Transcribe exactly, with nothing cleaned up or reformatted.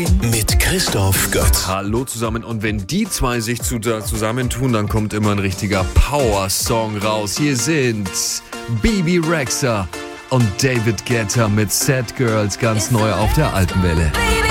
Mit Christoph Götz. Hallo zusammen, und wenn die zwei sich zu, da zusammentun, dann kommt immer ein richtiger Power-Song raus. Hier sind Bebe Rexha und David Guetta mit Sad Girls, ganz neu auf der Alpenwelle.